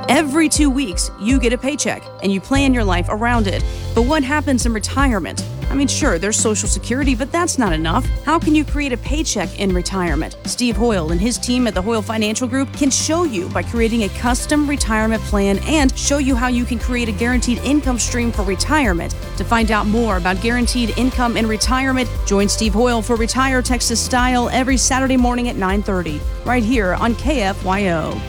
Every 2 weeks, you get a paycheck, and you plan your life around it. But what happens in retirement? I mean, sure, there's Social Security, but that's not enough. How can you create a paycheck in retirement? Steve Hoyle and his team at the Hoyle Financial Group can show you by creating a custom retirement plan and show you how you can create a guaranteed income stream for retirement. To find out more about guaranteed income in retirement, join Steve Hoyle for Retire Texas Style every Saturday morning at 9:30, right here on KFYO.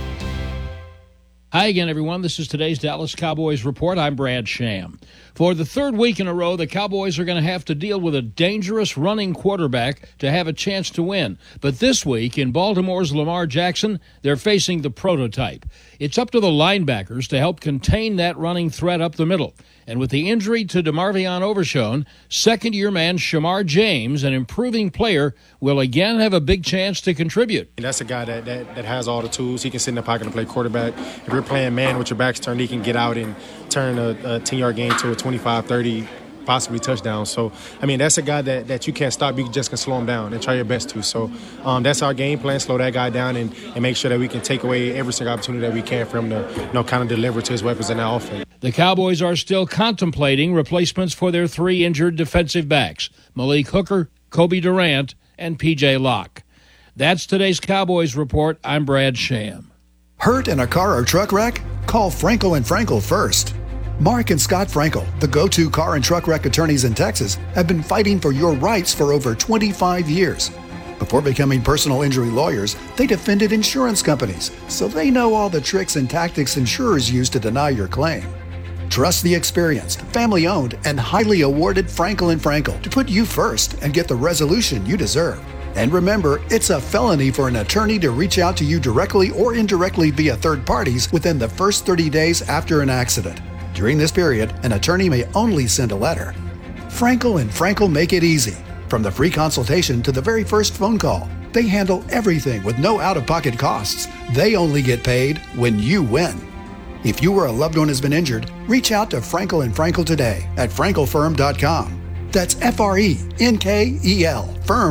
Hi again, everyone. This is today's Dallas Cowboys Report. I'm Brad Sham. For the third week in a row, the Cowboys are going to have to deal with a dangerous running quarterback to have a chance to win. But this week, in Baltimore's Lamar Jackson, they're facing the prototype. It's up to the linebackers to help contain that running threat up the middle. And with the injury to DeMarvion Overshown, second-year man Shamar James, an improving player, will again have a big chance to contribute. That's a guy that has all the tools. He can sit in the pocket and play quarterback. If you're playing man with your backs turned, he can get out and turn a 10-yard game to a 25, 30, possibly touchdown. So, I mean, that's a guy that you can't stop. You just can slow him down and try your best to. So that's our game plan, slow that guy down and make sure that we can take away every single opportunity that we can for him to kind of deliver to his weapons in that offense. The Cowboys are still contemplating replacements for their three injured defensive backs, Malik Hooker, Kobe Durant, and P.J. Locke. That's today's Cowboys Report. I'm Brad Sham. Hurt in a car or truck wreck? Call Frankel & Frankel first. Mark and Scott Frankel, the go-to car and truck wreck attorneys in Texas, have been fighting for your rights for over 25 years. Before becoming personal injury lawyers, they defended insurance companies, so they know all the tricks and tactics insurers use to deny your claim. Trust the experienced, family-owned, and highly awarded Frankel & Frankel to put you first and get the resolution you deserve. And remember, it's a felony for an attorney to reach out to you directly or indirectly via third parties within the first 30 days after an accident. During this period, an attorney may only send a letter. Frankel & Frankel make it easy. From the free consultation to the very first phone call, they handle everything with no out-of-pocket costs. They only get paid when you win. If you or a loved one has been injured, reach out to Frankel & Frankel today at frankelfirm.com. That's F-R-E-N-K-E-L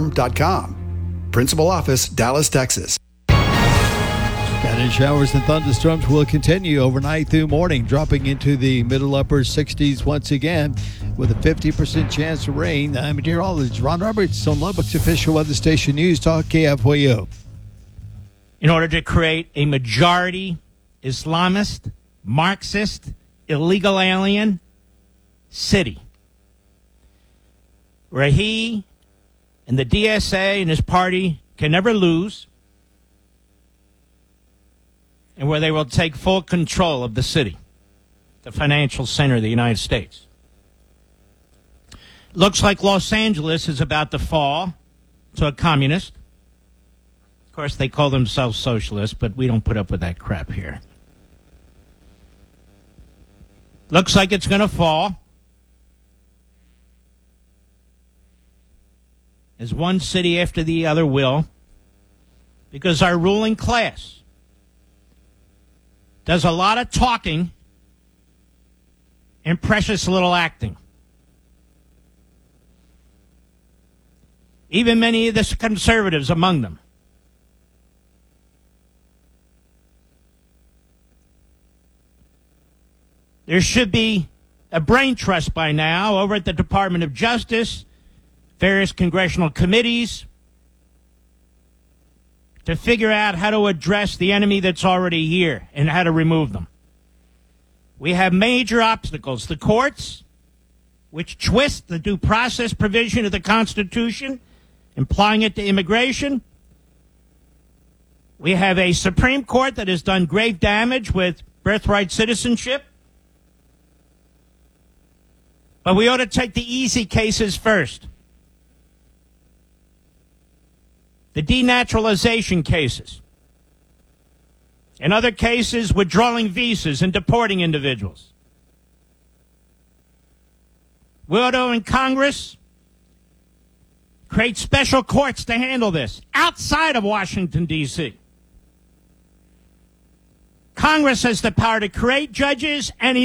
firm.com. Principal Office, Dallas, Texas. Scattered showers and thunderstorms will continue overnight through morning, dropping into the middle upper 60s once again with a 50% chance of rain. I'm meteorologist Ron Roberts on Lubbock's official weather station News Talk KFYO. In order to create a majority Islamist, Marxist, illegal alien city where he and the DSA and his party can never lose, and where they will take full control of the city, the financial center of the United States. Looks like Los Angeles is about to fall to a communist. Of course, they call themselves socialists, but we don't put up with that crap here. Looks like it's going to fall as one city after the other will, because our ruling class does a lot of talking and precious little acting. Even many of the conservatives among them. There should be a brain trust by now over at the Department of Justice, various congressional committees, to figure out how to address the enemy that's already here and how to remove them. We have major obstacles. The courts, which twist the due process provision of the Constitution, applying it to immigration. We have a Supreme Court that has done grave damage with birthright citizenship. But we ought to take the easy cases first. The denaturalization cases. In other cases, withdrawing visas and deporting individuals. We ought to, in Congress, create special courts to handle this outside of Washington, D.C. Congress has the power to create judges and